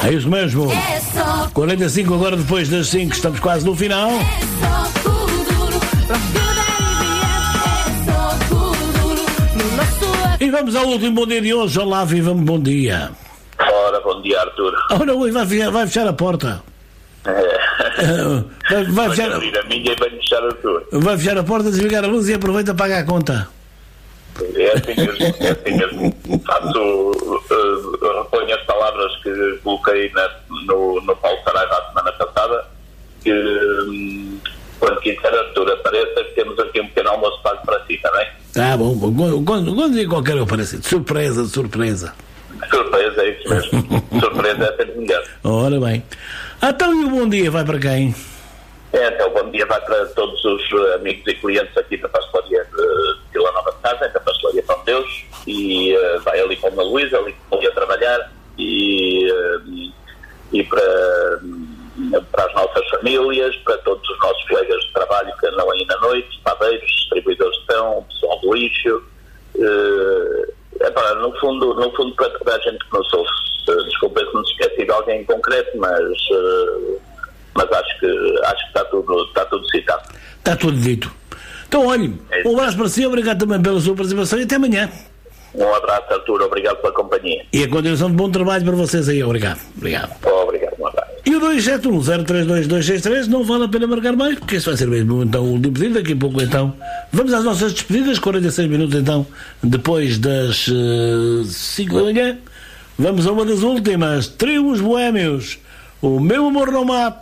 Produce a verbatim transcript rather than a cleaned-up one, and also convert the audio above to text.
É isso mesmo. quarenta e cinco agora depois das cinco, estamos quase no final. E vamos ao último bom dia de hoje. Olá, viva-me, bom dia. Ora, bom dia, Arthur. Ora, ui, vai, vai fechar a porta. É. Vai, vai, fechar, a minha e vai fechar a tua. vai fechar a porta, desligar a luz e aproveita para pagar a conta. É assim mesmo, é assim mesmo. Faço, uh, reponho as palavras que coloquei na, no, no Paulo Saraiva a semana passada, que um, quando quiser, Arthur, apareça, que temos aqui um pequeno almoço pago para si, está bem? Tá bom, quando, quando, quando digo qualquer eu parece de surpresa, de surpresa. Surpresa, é isso mesmo. Surpresa é sempre melhor. Ora bem. Então, e o bom dia vai para quem? É, então, o bom dia vai para todos os uh, amigos e clientes aqui da pastelaria de Vila Nova de Casa, da pastelaria Pão de Deus, e uh, vai ali com a Luísa, ali com a trabalhar, e, uh, e para, para as nossas famílias, para todos os nossos colegas de trabalho que andam aí na noite, padeiros, distribuidores de pão, pessoal do lixo, uh, é para, no fundo, no fundo para toda a gente que nos ouve. Uh, desculpa se me esqueci de alguém em concreto, mas... Uh, mas acho que, acho que está tudo, está tudo citado. Está tudo dito. Então, olhe, é um abraço para si, obrigado também pela sua participação e até amanhã. Um abraço, Arthur, obrigado pela companhia. E a continuação de bom trabalho para vocês aí, obrigado. Obrigado. Oh, obrigado, um abraço. E o dois sete um zero três dois dois seis três, não vale a pena marcar mais, porque isso vai ser mesmo então o último pedido, daqui a pouco então. Vamos às nossas despedidas, quarenta e seis minutos então, depois das uh, cinco da manhã. Vamos a uma das últimas, Trios Boémios. O meu amor não mata.